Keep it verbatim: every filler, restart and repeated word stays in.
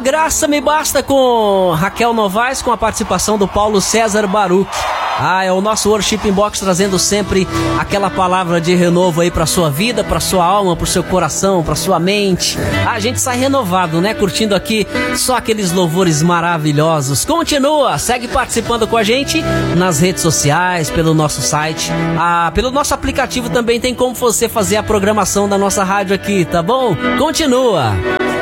graça me basta com Raquel Novaes, com a participação do Paulo César Baruch. Ah, é o nosso Worship Inbox trazendo sempre aquela palavra de renovo aí pra sua vida, pra sua alma, pro seu coração, pra sua mente. A gente sai renovado, né? Curtindo aqui só aqueles louvores maravilhosos. Continua, segue participando com a gente nas redes sociais, pelo nosso site. Ah, pelo nosso aplicativo também tem como você fazer a programação da nossa rádio aqui, tá bom? Continua!